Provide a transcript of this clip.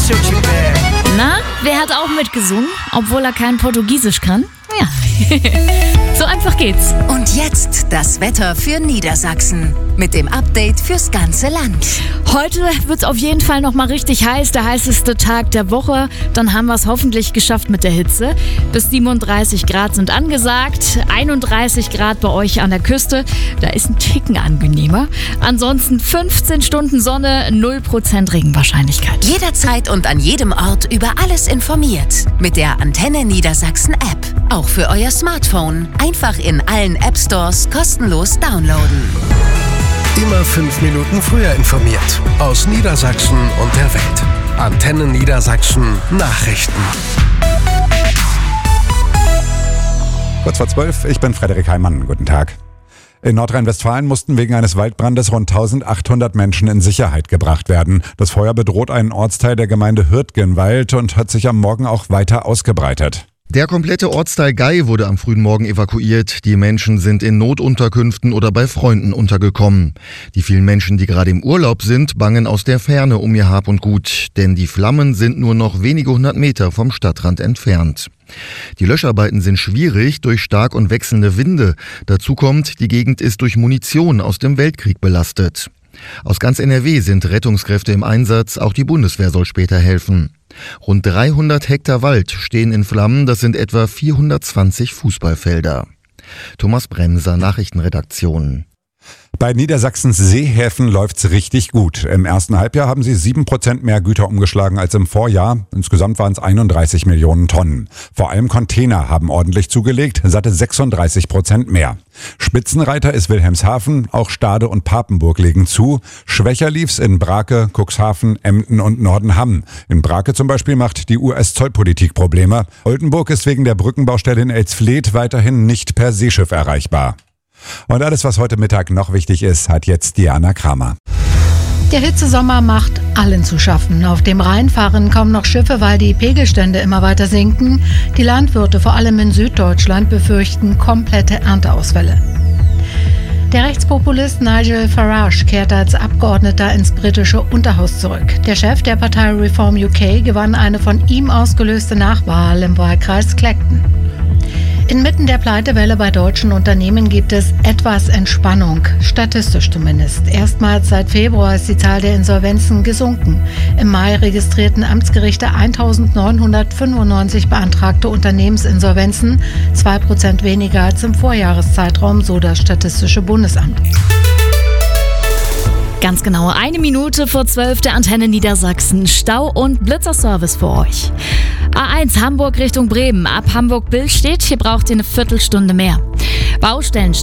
Na, wer hat auch mitgesungen, obwohl er kein Portugiesisch kann? Ja, so einfach geht's. Und jetzt das Wetter für Niedersachsen mit dem Update fürs ganze Land. Heute wird's auf jeden Fall noch mal richtig heiß, der heißeste Tag der Woche. Dann haben wir es hoffentlich geschafft mit der Hitze. Bis 37 Grad sind angesagt, 31 Grad bei euch an der Küste. Da ist ein Ticken angenehmer. Ansonsten 15 Stunden Sonne, 0% Regenwahrscheinlichkeit. Jederzeit und an jedem Ort über alles informiert. Mit der Antenne Niedersachsen App. Auch für euer Smartphone. Einfach in allen App Stores kostenlos downloaden. Immer 5 Minuten früher informiert. Aus Niedersachsen und der Welt. Antenne Niedersachsen Nachrichten. Kurz vor 12, ich bin Frederik Heimann. Guten Tag. In Nordrhein-Westfalen mussten wegen eines Waldbrandes rund 1800 Menschen in Sicherheit gebracht werden. Das Feuer bedroht einen Ortsteil der Gemeinde Hürtgenwald und hat sich am Morgen auch weiter ausgebreitet. Der komplette Ortsteil Gay wurde am frühen Morgen evakuiert. Die Menschen sind in Notunterkünften oder bei Freunden untergekommen. Die vielen Menschen, die gerade im Urlaub sind, bangen aus der Ferne um ihr Hab und Gut. Denn die Flammen sind nur noch wenige 100 Meter vom Stadtrand entfernt. Die Löscharbeiten sind schwierig durch stark und wechselnde Winde. Dazu kommt, die Gegend ist durch Munition aus dem Weltkrieg belastet. Aus ganz NRW sind Rettungskräfte im Einsatz, auch die Bundeswehr soll später helfen. Rund 300 Hektar Wald stehen in Flammen, das sind etwa 420 Fußballfelder. Thomas Bremser, Nachrichtenredaktion. Bei Niedersachsens Seehäfen läuft's richtig gut. Im ersten Halbjahr haben sie 7% mehr Güter umgeschlagen als im Vorjahr. Insgesamt waren es 31 Millionen Tonnen. Vor allem Container haben ordentlich zugelegt, satte 36% mehr. Spitzenreiter ist Wilhelmshaven, auch Stade und Papenburg legen zu. Schwächer lief's in Brake, Cuxhaven, Emden und Nordenham. In Brake zum Beispiel macht die US-Zollpolitik Probleme. Oldenburg ist wegen der Brückenbaustelle in Elsfleth weiterhin nicht per Seeschiff erreichbar. Und alles, was heute Mittag noch wichtig ist, hat jetzt Diana Kramer. Der Hitzesommer macht allen zu schaffen. Auf dem Rhein fahren kaum noch Schiffe, weil die Pegelstände immer weiter sinken. Die Landwirte, vor allem in Süddeutschland, befürchten komplette Ernteausfälle. Der Rechtspopulist Nigel Farage kehrt als Abgeordneter ins britische Unterhaus zurück. Der Chef der Partei Reform UK gewann eine von ihm ausgelöste Nachwahl im Wahlkreis Clacton. Inmitten der Pleitewelle bei deutschen Unternehmen gibt es etwas Entspannung, statistisch zumindest. Erstmals seit Februar ist die Zahl der Insolvenzen gesunken. Im Mai registrierten Amtsgerichte 1995 beantragte Unternehmensinsolvenzen, 2% weniger als im Vorjahreszeitraum, so das Statistische Bundesamt. Ganz genau 1 Minute vor 12 der Antenne Niedersachsen. Stau- und Blitzerservice für euch. A1 Hamburg Richtung Bremen. Ab Hamburg-Billstedt, hier braucht ihr eine Viertelstunde mehr. Baustellen